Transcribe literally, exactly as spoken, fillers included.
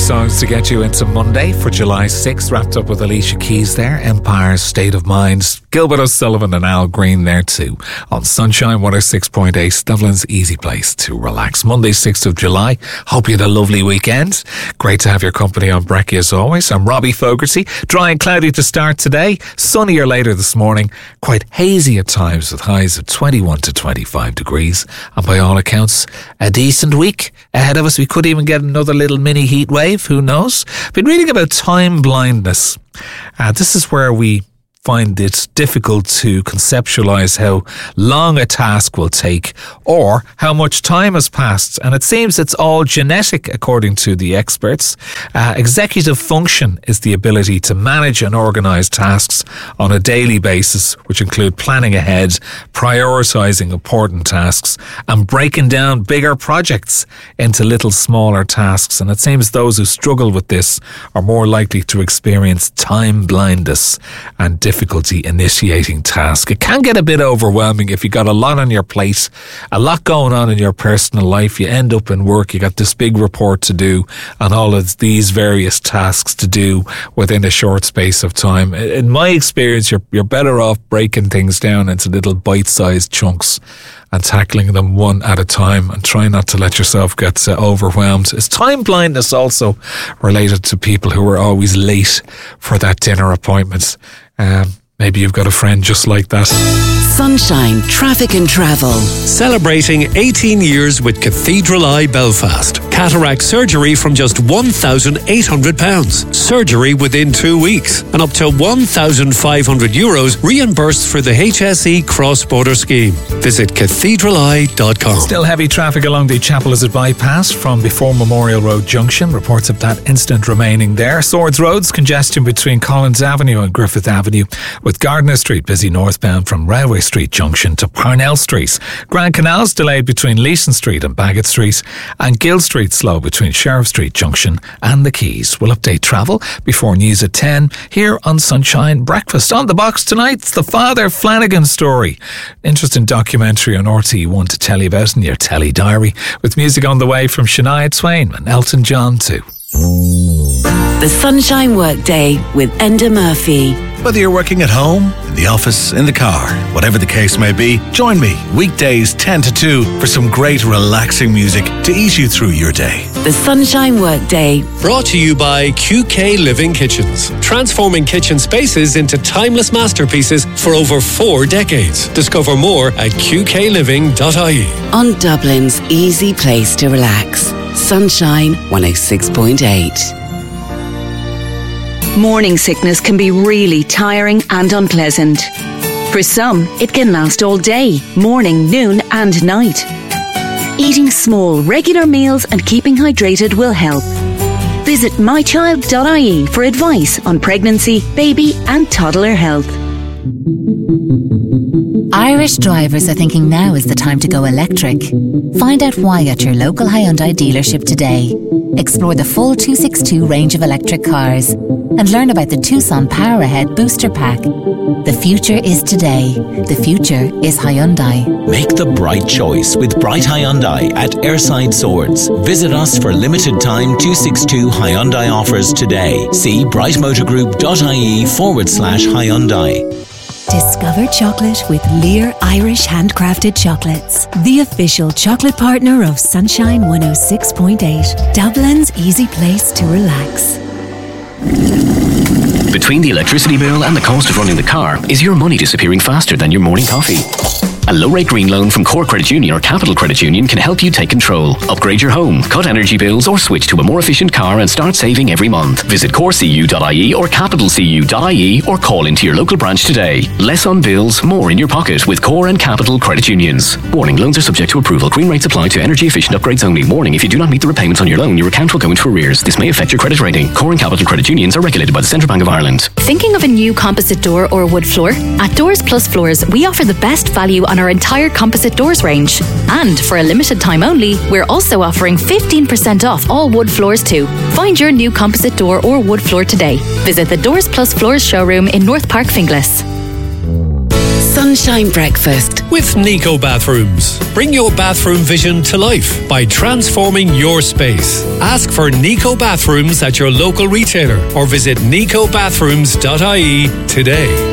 songs to get you into Monday for July sixth, wrapped up with Alicia Keys there, Empire's State of Mind, Gilbert O'Sullivan and Al Green there too, on Sunshine one oh six point eight, Dublin's easy place to relax. Monday sixth of July, hope you had a lovely weekend. Great to have your company on Brekkie as always. I'm Robbie Fogarty. Dry and cloudy to start today, sunnier later this morning, quite hazy at times with highs of twenty-one to twenty-five degrees, and by all accounts a decent week ahead of us. We could even get another little mini heat wave, who knows? Been reading about time blindness. Uh, this is where we find it difficult to conceptualize how long a task will take or how much time has passed. And it seems it's all genetic, according to the experts. Uh, executive function is the ability to manage and organize tasks on a daily basis, which include planning ahead, prioritizing important tasks, and breaking down bigger projects into little smaller tasks. And it seems those who struggle with this are more likely to experience time blindness and difficulty initiating tasks. It can get a bit overwhelming if you got a lot on your plate, a lot going on in your personal life. You end up in work, you got this big report to do and all of these various tasks to do within a short space of time. In my experience, you're, you're better off breaking things down into little bite-sized chunks and tackling them one at a time and try not to let yourself get uh, overwhelmed. Is time blindness also related to people who are always late for that dinner appointment? Um, maybe you've got a friend just like that. Sunshine Traffic and Travel. Celebrating eighteen years with Cathedral Eye Belfast. Cataract surgery from just one thousand eight hundred pounds. Surgery within two weeks. And up to one thousand five hundred euros reimbursed for the H S E cross-border scheme. Visit cathedral eye dot com. Still heavy traffic along the Chapel Lizard bypass from before Memorial Road Junction. Reports of that incident remaining there. Swords Roads, congestion between Collins Avenue and Griffith Avenue, with Gardiner Street busy northbound from Railway Street Junction to Parnell Street. Grand Canal's delayed between Leeson Street and Bagot Street, and Gill Street slow between Sheriff Street Junction and the Quays. We'll update travel before news at ten here on Sunshine Breakfast. On the box tonight, it's the Father Flanagan story. Interesting documentary on R T one to tell you about in your telly diary, with music on the way from Shania Twain and Elton John too. The Sunshine Workday with Enda Murphy. Whether you're working at home, in the office, in the car, whatever the case may be, join me weekdays ten to two for some great relaxing music to ease you through your day. The Sunshine Workday. Brought to you by Q K Living Kitchens. Transforming kitchen spaces into timeless masterpieces for over four decades. Discover more at q k living dot i e. On Dublin's easy place to relax. Sunshine one oh six point eight. Morning sickness can be really tiring and unpleasant. For some, it can last all day, morning, noon and night. Eating small, regular meals and keeping hydrated will help. Visit my child dot i e for advice on pregnancy, baby and toddler health. Irish drivers are thinking now is the time to go electric. Find out why at your local Hyundai dealership today. Explore the full two sixty-two range of electric cars and learn about the Tucson Power Ahead Booster Pack. The future is today. The future is Hyundai. Make the bright choice with Bright Hyundai at Airside Swords. Visit us for limited time two sixty-two Hyundai offers today. See brightmotorgroup.ie forward slash Hyundai. Discover chocolate with Lear Irish Handcrafted Chocolates, the official chocolate partner of Sunshine one oh six point eight, Dublin's easy place to relax. Between the electricity bill and the cost of running the car, is your money disappearing faster than your morning coffee? A low-rate green loan from Core Credit Union or Capital Credit Union can help you take control. Upgrade your home, cut energy bills, or switch to a more efficient car and start saving every month. Visit core c u dot i e or capital c u dot i e or call into your local branch today. Less on bills, more in your pocket with Core and Capital Credit Unions. Warning, loans are subject to approval. Green rates apply to energy-efficient upgrades only. Warning, if you do not meet the repayments on your loan, your account will go into arrears. This may affect your credit rating. Core and Capital Credit Unions are regulated by the Central Bank of Ireland. Thinking of a new composite door or wood floor? At Doors Plus Floors, we offer the best value on our entire composite doors range. And for a limited time only, we're also offering fifteen percent off all wood floors too. Find your new composite door or wood floor today. Visit the Doors Plus Floors showroom in North Park, Finglas. Sunshine Breakfast. With Nico Bathrooms. Bring your bathroom vision to life by transforming your space. Ask for Nico Bathrooms at your local retailer or visit nico bathrooms dot I E today.